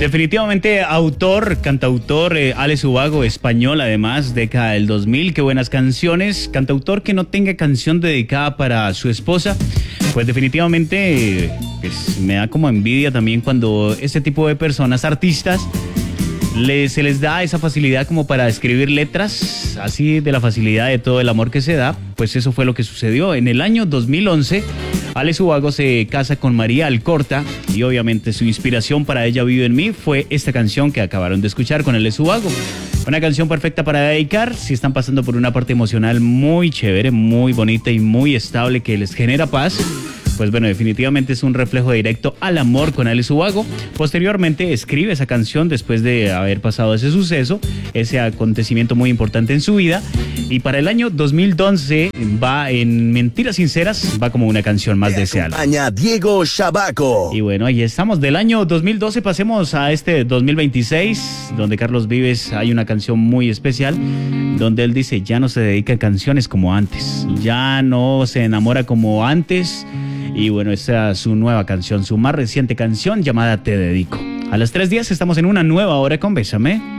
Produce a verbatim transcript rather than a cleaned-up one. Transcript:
Definitivamente autor, cantautor, eh, Alex Ubago, español además, década del dos mil, qué buenas canciones. Cantautor que no tenga canción dedicada para su esposa, pues definitivamente eh, pues, me da como envidia también cuando este tipo de personas, artistas, le, se les da esa facilidad como para escribir letras, así de la facilidad de todo el amor que se da. Pues eso fue lo que sucedió. En el año dos mil once, Alex Ubago se casa con María Alcorta y obviamente su inspiración para Ella vive en mí fue esta canción que acabaron de escuchar con Alex Ubago. Una canción perfecta para dedicar si están pasando por una parte emocional muy chévere, muy bonita y muy estable que les genera paz. Pues bueno, definitivamente es un reflejo directo al amor con Alex Ubago. Posteriormente escribe esa canción después de haber pasado ese suceso, ese acontecimiento muy importante en su vida. Y para el año dos mil once va en Mentiras Sinceras, va como una canción más deseada. Acompaña Diego Shabaco. Y bueno, ahí estamos. Del año dos mil doce pasemos a este dos mil veintiséis, donde Carlos Vives hay una canción muy especial, donde él dice, ya no se dedica a canciones como antes, ya no se enamora como antes. Y bueno, esta es su nueva canción, su más reciente canción llamada Te Dedico. A las tres días estamos en una nueva hora con Bésame.